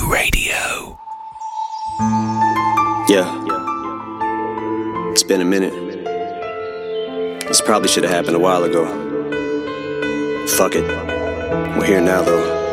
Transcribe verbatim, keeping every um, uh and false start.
Radio. Yeah. It's been a minute. This probably should have happened a while ago. Fuck it. We're here now, though.